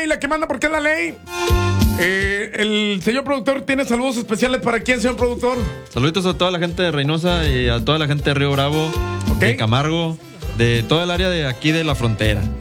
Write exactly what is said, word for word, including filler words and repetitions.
la que manda porque es la ley. Eh, el señor productor tiene saludos especiales para quién, señor productor. Saluditos a toda la gente de Reynosa y a toda la gente de Río Bravo, Ok. de Camargo, de toda el área de aquí de la frontera.